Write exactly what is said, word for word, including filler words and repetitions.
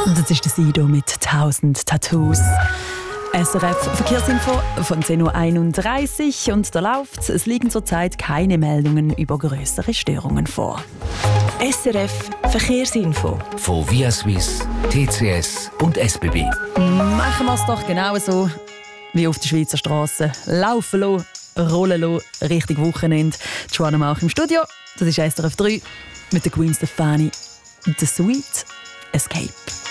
Das ist der Sido mit tausend Tattoos. S R F Verkehrsinfo von zehn Uhr einunddreißig und da läuft's. Es liegen zurzeit keine Meldungen über größere Störungen vor. S R F Verkehrsinfo von Via Suisse, T C S und S B B. Machen wir es doch genau so wie auf der Schweizer Straße. Laufen lassen, rollen lassen, Richtung Wochenende. Joanna Mauch im Studio. Das ist S R F drei mit der Gwen Stefani. The Sweet Escape.